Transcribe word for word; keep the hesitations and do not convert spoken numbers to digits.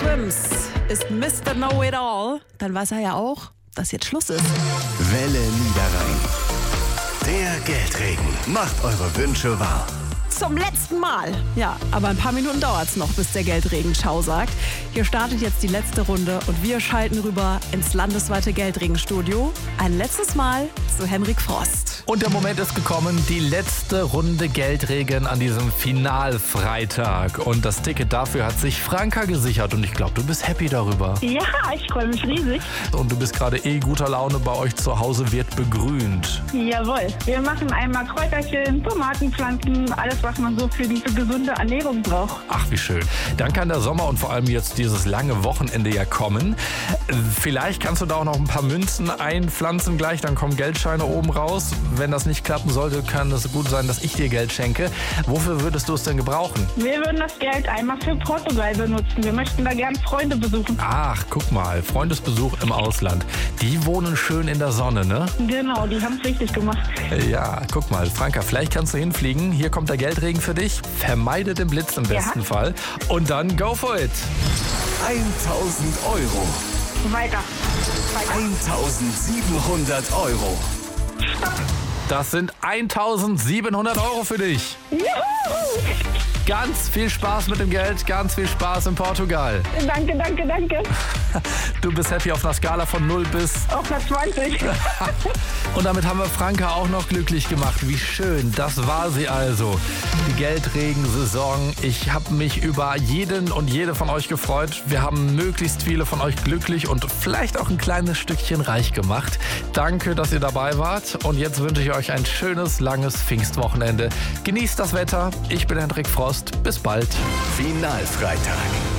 Swims ist Mister Know-It-All, dann weiß er ja auch, dass jetzt Schluss ist. Welle Niederrhein. Der Geldregen macht eure Wünsche wahr. Zum letzten Mal. Ja, aber ein paar Minuten dauert es noch, bis der Geldregen Ciao sagt. Hier startet jetzt die letzte Runde und wir schalten rüber ins landesweite Geldregenstudio. Ein letztes Mal zu Henrik Frost. Und der Moment ist gekommen, die letzte Runde Geldregen an diesem Finalfreitag. Und das Ticket dafür hat sich Franka gesichert und ich glaube, du bist happy darüber. Ja, ich freue mich riesig. Und du bist gerade eh guter Laune, bei euch zu Hause wird begrünt. Jawohl. Wir machen einmal Kräuterchen, Tomatenpflanzen, alles, was man so für diese gesunde Ernährung braucht. Ach, wie schön. Dann kann der Sommer und vor allem jetzt dieses lange Wochenende ja kommen. Vielleicht kannst du da auch noch ein paar Münzen einpflanzen gleich, dann kommen Geldscheine oben raus. Wenn das nicht klappen sollte, kann es gut sein, dass ich dir Geld schenke. Wofür würdest du es denn gebrauchen? Wir würden das Geld einmal für Portugal benutzen. Wir möchten da gerne Freunde besuchen. Ach, guck mal, Freundesbesuch im Ausland. Die wohnen schön in der Sonne, ne? Genau, die haben es richtig gemacht. Ja, guck mal, Franka, vielleicht kannst du hinfliegen. Hier kommt der Geldregen für dich. Vermeide den Blitz im besten Ja. Fall. Und dann go for it. eintausend Euro. Weiter. Weiter. eintausendsiebenhundert Euro. Stopp. Das sind eintausendsiebenhundert Euro für dich. Juhu. Ganz viel Spaß mit dem Geld, ganz viel Spaß in Portugal. Danke, danke, danke. Du bist happy auf einer Skala von null bis... Auf der zwanzig. Und damit haben wir Franka auch noch glücklich gemacht. Wie schön, das war sie also. Die Geldregensaison. Ich habe mich über jeden und jede von euch gefreut. Wir haben möglichst viele von euch glücklich und vielleicht auch ein kleines Stückchen reich gemacht. Danke, dass ihr dabei wart. Und jetzt wünsche ich euch ein schönes, langes Pfingstwochenende. Genießt das Wetter. Ich bin Henrik Frost. Bis bald. Finalfreitag.